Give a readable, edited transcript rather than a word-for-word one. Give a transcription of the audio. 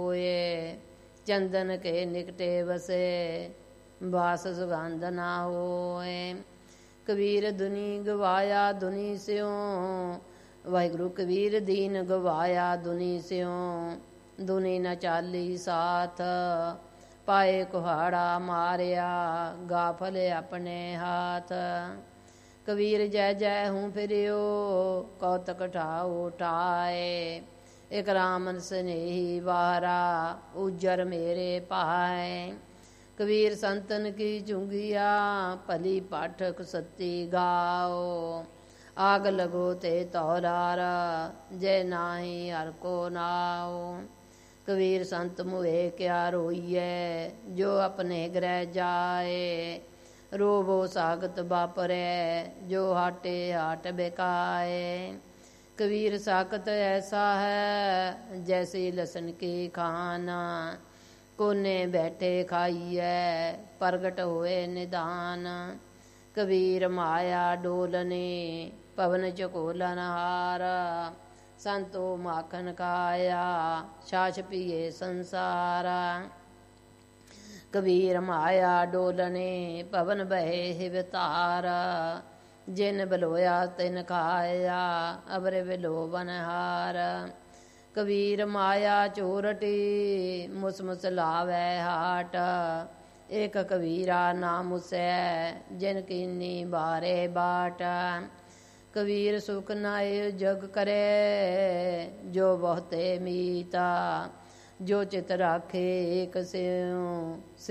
कोये, चंदन के निकटे बसे, बास सुगंध ना होए। कबीर दुनी गवाया दुनी स्यों, वाहिगुरु कबीर दीन गवाया दुनी स्यों। दुनी न चाली साथ, पाए कुहाड़ा मारिया, गाफल अपने हाथ। कबीर जय जय हूँ फिरियो, कौतक ठाओ ठाए। एक रामन स्नेही वारा, उज्जर मेरे पाए। कबीर संतन की चुंगिया, भली पाठक सत्ती गाओ। आग लगो ते तौरार, जय नाही हर को नाओ। कबीर संत मुहे क्या रोइए, जो अपने ग्रह जाए। रोबो सागत बापरे, जो हाटे हाट बेकाए। कबीर साकत ऐसा है, जैसी लसन की खाना। कोने बैठे खाइए, प्रगट हुए निदान। कबीर माया डोलने, पवन चकोलन हार। संतो माखन खाया, छाछ पिए संसारा। कबीर माया डोलने, पवन बहे हिवतार। जिन बलोया तिन खाया, अबर बिलो बनहार। कबीर माया चोरटी, मुस मुस लावै हाट। एक कबीरा नाम से, जिन कीनी बारे बाट। कबीर सुख नाय जग करे, जो बहुते मीता। जो चित राखे एक स्यों,